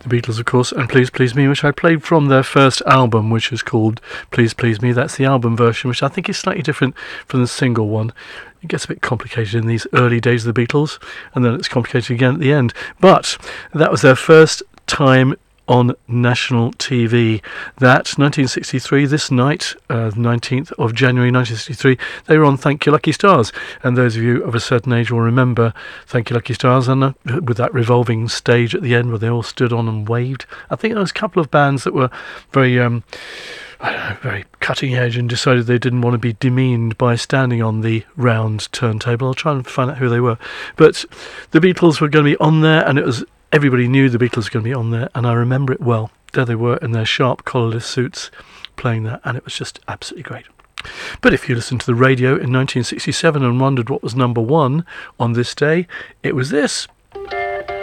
The Beatles, of course, and Please Please Me, which I played from their first album, which is called Please Please Me. That's the album version, which I think is slightly different from the single one. It gets a bit complicated in these early days of the Beatles, and then it's complicated again at the end. But that was their first time on national TV. That 1963, this night, 19th of January 1963, they were on Thank You Lucky Stars, and those of you of a certain age will remember Thank You Lucky Stars, and with that revolving stage at the end where they all stood on and waved. I think there was a couple of bands that were very very cutting edge and decided they didn't want to be demeaned by standing on the round turntable. I'll try and find out who they were, but the Beatles were going to be on there, and it was everybody knew the Beatles were going to be on there, and I remember it well. There they were in their sharp collarless suits playing that, and it was just absolutely great. But if you listened to the radio in 1967 and wondered what was number one on this day, it was this.